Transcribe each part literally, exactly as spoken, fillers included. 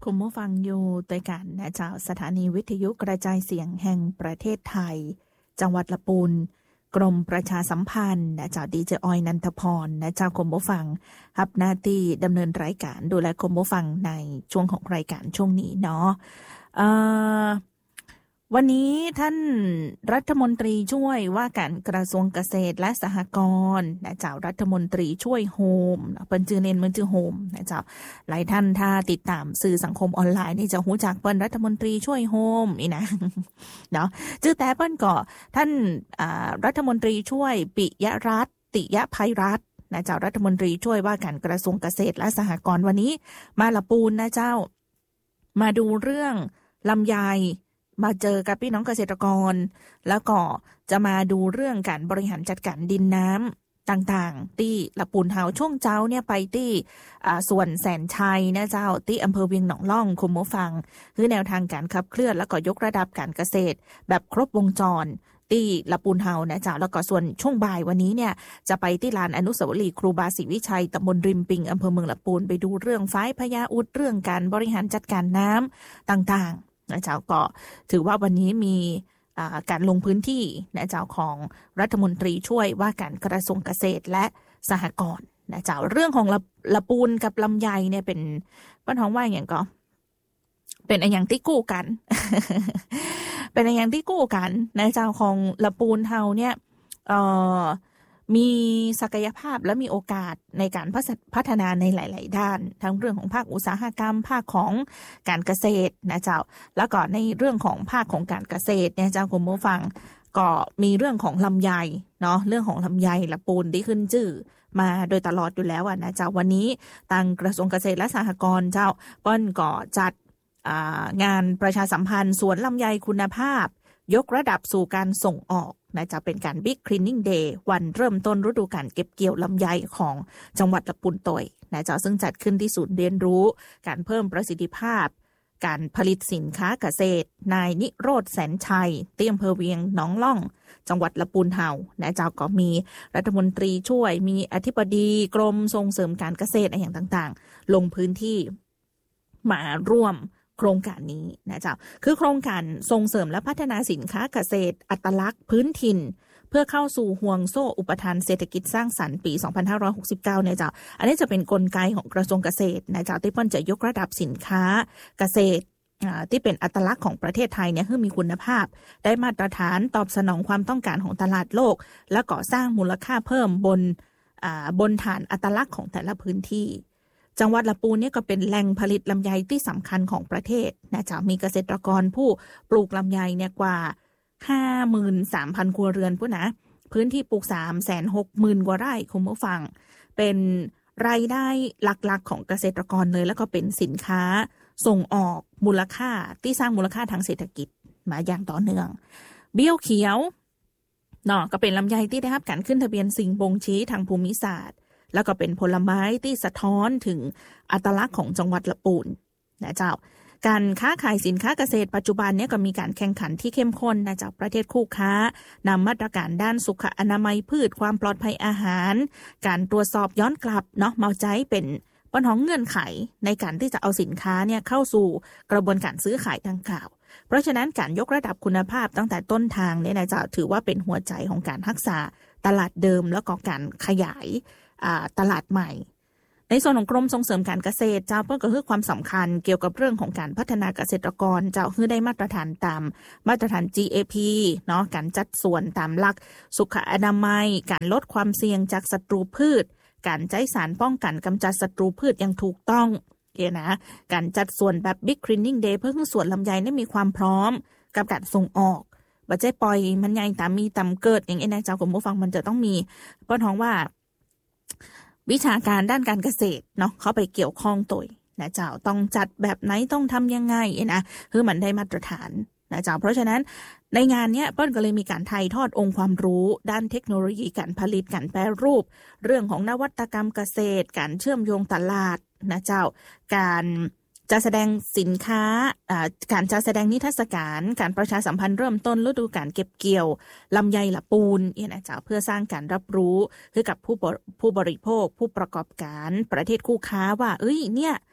คุณผู้ฟังอยู่ด้วยกันนะเจ้าสถานีวิทยุกระจายเสียงแห่งประเทศไทยจังหวัดลำพูนกรมประชาสัมพันธ์นะเจ้าดีเจออยนันทพรนะเจ้าคุณผู้ฟังรับหน้าที่ดำเนินรายการดูแลคุณผู้ฟังในช่วงของรายการช่วงนี้เนาะเอ่อวันนี้ท่านรัฐมนตรีช่วยว่าการกระทรวงเกษตรและสหกรณ์นะเจ้ารัฐมนตรีช่วยโฮมเปิ้นชื่อเน้นมันชื่อโฮมนะเจ้าหลายท่านถ้าติดตามสื่อสังคมออนไลน์นี่จะรู้จักเปิ้นรัฐมนตรีช่วยโฮมนี่นะเนาะชื่อแต่เปิ้นก็ท่านอ่ารัฐมนตรีช่วยปิยรัตน์ติยภัยรัตน์นะเจ้ารัฐมนตรีช่วยว่าการกระทรวงเกษตรและสหกรณ์วันนี้มาละปูนนะเจ้ามาดูเรื่องลำไยมาเจอกับพี่น้องเกษตรกรแล้วก็จะมาดูเรื่องการบริหารจัดการดินน้ำต่างๆที่ละปูนเฮาช่วงเจ้าเนี่ยไปที่ส่วนแสนชัยนะเจ้าที่อำเภอเวียงหนองล่องคุณผู้ฟังคือแนวทางการขับเคลื่อนแล้วก็ยกระดับการเกษตรแบบครบวงจรที่ละปูนเฮานะเจ้าแล้วก็ส่วนช่วงบ่ายวันนี้เนี่ยจะไปที่ลานอนุสาวรีย์ครูบาศรีวิชัยตำบลริมปิงอำเภอเมืองละปูนไปดูเรื่องฝายพญาอุดเรื่องการบริหารจัดการน้ำต่างๆนะเจ้าก็ถือว่าวันนี้มีการลงพื้นที่นะเจ้าของรัฐมนตรีช่วยว่าการกระทรวงเกษตรและสหกรณ์นะเจ้าเรื่องของละละปูนกับลำไยเนี่ยเป็นป้าท้องว่าอย่างก็เป็นอันอย่างที่กู้กัน เป็นอันอย่างที่กู้กันนะเจ้าของละปูนเฮาเนี่ยเอ่อมีศักยภาพและมีโอกาสในการพัฒนาในหลายๆด้านทั้งเรื่องของภาคอุตสาหกรรมภาคของการเกษตรนะเจ้าแล้วก็ในเรื่องของภาคของการเกษตรเนี่ยเจ้าคุณผู้ฟังก็มีเรื่องของลำไยเนาะเรื่องของลำไยละปูนที่ขึ้นชื่อมาโดยตลอดอยู่แล้วอ่ะนะเจ้าวันนี้ทางกระทรวงเกษตรและสหกรณ์เจ้าเปิ้นก็จัดงานประชาสัมพันธ์สวนลำไยคุณภาพยกระดับสู่การส่งออกนะจะเป็นการ Big Cleaning Day วันเริ่มต้นฤดูกาลเก็บเกี่ยวลำไยของจังหวัดลำพูนตอยนะจะซึ่งจัดขึ้นที่ศูนย์เรียนรู้การเพิ่มประสิทธิภาพการผลิตสินค้าเกษตรนายนิโรธแสนชัยที่อำเภอเวียงหนองล่องจังหวัดลำพูนเฮานะเจ้าก็มีรัฐมนตรีช่วยมีอธิบดีกรมส่งเสริมการเกษตรอะไรอย่างต่างๆลงพื้นที่มาร่วมโครงการนี้นะเจ้าคือโครงการส่งเสริมและพัฒนาสินค้าเกษตรอัตลักษณ์พื้นถิ่นเพื่อเข้าสู่ห่วงโซ่อุปทานเศรษฐกิจสร้างสรรค์ปีสองพันห้าร้อยหกสิบเก้าเนี่ยเจ้าอันนี้จะเป็นกลไกของกระทรวงเกษตรนะเจ้าที่เปิ้นจะยกระดับสินค้าเกษตรที่เป็นอัตลักษณ์ของประเทศไทยเนี่ยให้มีคุณภาพได้มาตรฐานตอบสนองความต้องการของตลาดโลกและก่อสร้างมูลค่าเพิ่มบนบนฐานอัตลักษณ์ของแต่ละพื้นที่จังหวัดลำพูนเนี่ยก็เป็นแหล่งผลิตลำไยที่สำคัญของประเทศนะจ๊ะมีเกษตรกรผู้ปลูกลำไยเนี่ยกว่า ห้าหมื่นสามพัน ครัวเรือนพุ่นนะพื้นที่ปลูก สามแสนหกหมื่น กว่าไร่คุณผู้ฟังเป็นรายได้หลักๆของเกษตรกรเลยแล้วก็เป็นสินค้าส่งออกมูลค่าที่สร้างมูลค่าทางเศรษฐกิจมาอย่างต่อเนื่องเบี้ยวเขียวเนาะก็เป็นลำไยที่ได้รับการขึ้นทะเบียนสิ่งบ่งชี้ทางภูมิศาสตร์แล้วก็เป็นผลไม้ที่สะท้อนถึงอัตลักษณ์ของจังหวัดลำพูนนะเจ้าการค้าขายสินค้าเกษตรปัจจุบันเนี่ยก็มีการแข่งขันที่เข้มข้นนะจากประเทศคู่ค้านำมาตรการด้านสุขอนามัยพืชความปลอดภัยอาหารการตรวจสอบย้อนกลับเนาะมาใจเป็นปัญหาเงื่อนไขในการที่จะเอาสินค้าเนี่ยเข้าสู่กระบวนการซื้อขายดังกล่าวเพราะฉะนั้นการยกระดับคุณภาพตั้งแต่ต้นทางเนี่ยนะจะถือว่าเป็นหัวใจของการรักษาตลาดเดิมแล้วก็การขยายตลาดใหม่ในส่วนของกรมส่งเสริมการเกษตรเจ้าเพื่อก็คือความสำคัญเกี่ยวกับเรื่องของการพัฒนาเกษตรกรเจ้าคือได้มาตรฐานตามมาตรฐาน จี เอ พี เนาะการจัดส่วนตามหลักสุขอนามัยการลดความเสี่ยงจากศัตรูพืชการใช้สารป้องกันกำจัดศัตรูพืชอย่างถูกต้องเอ๋นะการจัดส่วนแบบ Big Cleaning Day เพื่อให้ส่วนลำไยได้มีความพร้อมกับการส่งออกบัดใจปล่อยมันใหญ่ตามมีตามเกิดอย่างเอ็นเจ้าคุณผู้ฟังมันจะต้องมีเพราะท้องว่าวิชาการด้านการเกษตรเนาะเข้าไปเกี่ยวข้องตัวนะเจ้าต้องจัดแบบไหนต้องทำยังไงนะคือมันได้มาตรฐานนะเจ้าเพราะฉะนั้นในงานนี้เปิ้ลก็เลยมีการถ่ายทอดองค์ความรู้ด้านเทคโนโลยีการผลิตการแปรรูปเรื่องของนวัตกรรมเกษตรการเชื่อมโยงตลาดนะเจ้าการจะแสดงสินค้าการจะแสดงนิทรรศการการประชาสัมพันธ์เริ่มต้นฤดูกาลเก็บเกี่ยวลำไยละปูนเนี่ยนะเจ้าเพื่อสร้างการรับรู้ให้กับผู้ผู้บริโภคผู้ประกอบการประเทศคู่ค้าว่าเอ้ยเนี่ย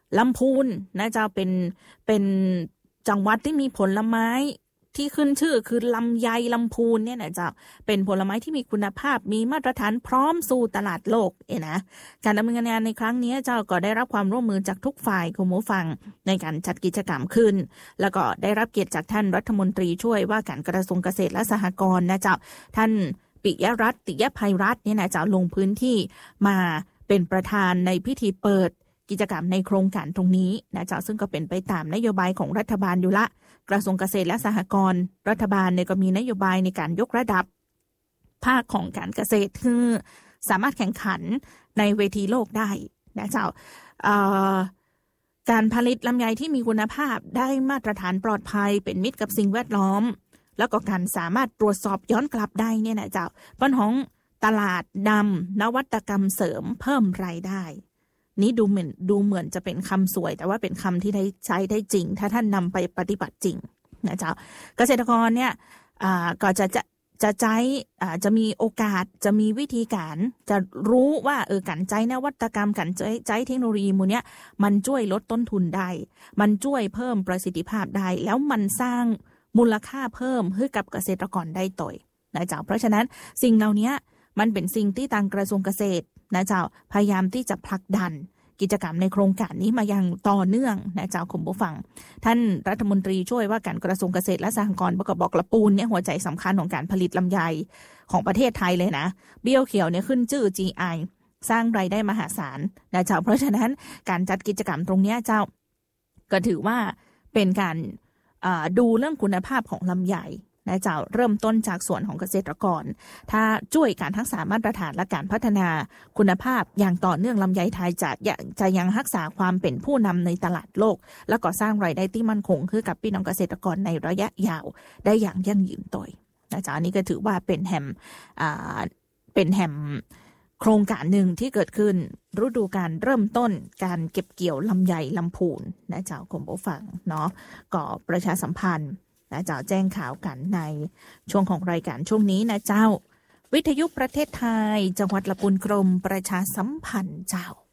ลำพูนนะเจ้าเป็นเป็นจังหวัดที่มีผลไม้ที่ขึ้นชื่อคือลำไยลำพูนเนี่ยนะเจ้าเป็นผลไม้ที่มีคุณภาพมีมาตรฐานพร้อมสู่ตลาดโลกเองนะการดำเนินงานในครั้งนี้เจ้าก็ได้รับความร่วมมือจากทุกฝ่ายคุณผู้ฟังในการจัดกิจกรรมขึ้นแล้วก็ได้รับเกียรติจากท่านรัฐมนตรีช่วยว่าการกระทรวงเกษตรและสหกรณ์นะเจ้าท่านปิยรัตน์ติยภัยรัตน์เนี่ยนะเจ้าลงพื้นที่มาเป็นประธานในพิธีเปิดกิจกรรมในโครงการตรงนี้นะเจ้าซึ่งก็เป็นไปตามนโยบายของรัฐบาลอยู่ละกระทรวงเกษตรและสหกรณ์รัฐบาลเนี่ยก็มีนโยบายในการยกระดับภาคของการเกษตรคือสามารถแข่งขันในเวทีโลกได้นะเจ้าการผลิตลำไยที่มีคุณภาพได้มาตรฐานปลอดภัยเป็นมิตรกับสิ่งแวดล้อมแล้วก็การสามารถตรวจสอบย้อนกลับได้เนี่ยนะเจ้าปัญหาตลาดดำนวัตกรรมเสริมเพิ่มรายได้นี้ดูเหมือนดูเหมือนจะเป็นคำสวยแต่ว่าเป็นคำที่ได้ใช้ได้จริงถ้าท่านนำไปปฏิบัติจริงนะเจ้าเกษตรกรเนี่ยก็จะจะจะใช้จะมีโอกาสจะมีวิธีการจะรู้ว่าเออการใช้นวัตกรรมการใช้ใช้เทคโนโลยีมูลเนี้ยมันช่วยลดต้นทุนได้มันช่วยเพิ่มประสิทธิภาพได้แล้วมันสร้างมูลค่าเพิ่มให้กับเกษตรกรได้ต่อยนะเจ้าเพราะฉะนั้นสิ่งเหล่านี้มันเป็นสิ่งที่ทางกระทรวงเกษตรนะเจ้าพยายามที่จะผลักดันกิจกรรมในโครงการนี้มาอย่างต่อเนื่องนะเจ้าคุณผู้ฟังท่านรัฐมนตรีช่วยว่าการกระทรวงเกษตรและสหกรณ์บอกบอกละปูนเนี่ยหัวใจสำคัญของการผลิตลำไยของประเทศไทยเลยนะเบี้ยวเขียวเนี่ยขึ้นชื่อ จี ไอ สร้างรายได้มหาศาลนะเจ้าเพราะฉะนั้นการจัดกิจกรรมตรงนี้เจ้าก็ถือว่าเป็นการดูเรื่องคุณภาพของลำไยนะเจ้าเริ่มต้นจากส่วนของเกษตรกรถ้าช่วยการทักษะมาตรฐานและการพัฒนาคุณภาพอย่างต่อเนื่องลำไยไทยจะจะยังรักษาความเป็นผู้นำในตลาดโลกแล้วก็สร้างรายได้ที่มั่นคงให้กับพี่น้องเกษตรกรในระยะยาวได้อย่างยั่งยืนต่อยนะเจ้าอันนี้ก็ถือว่าเป็นแฮมอ่าเป็นแฮมโครงการหนึ่งที่เกิดขึ้นฤดูการเริ่มต้นการเก็บเกี่ยวลำไยลำพูนนะเจ้าคุณผู้ฟังเนาะก็ประชาสัมพันธ์นะเจ้าแจ้งข่าวกันในช่วงของรายการช่วงนี้นะเจ้าวิทยุประเทศไทยจังหวัดลำพูนกรมประชาสัมพันธ์เจ้า